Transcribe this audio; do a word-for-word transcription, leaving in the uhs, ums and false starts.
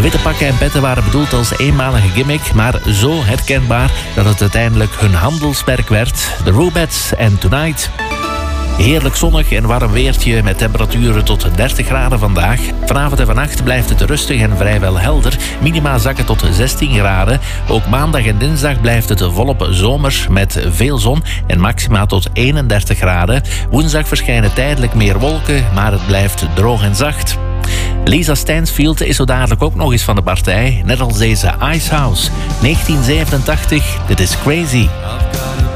witte pakken en petten waren bedoeld als eenmalige gimmick, maar zo herkenbaar dat het uiteindelijk hun handelsmerk werd. The Rubettes en Tonight. Heerlijk zonnig en warm weertje met temperaturen tot dertig graden vandaag. Vanavond en vannacht blijft het rustig en vrijwel helder. Minima zakken tot zestien graden. Ook maandag en dinsdag blijft het volop zomers met veel zon en maxima tot eenendertig graden. Woensdag verschijnen tijdelijk meer wolken, maar het blijft droog en zacht. Lisa Stansfield is zo dadelijk ook nog eens van de partij, net als deze Icehouse. negentien zevenentachtig, dit is Crazy.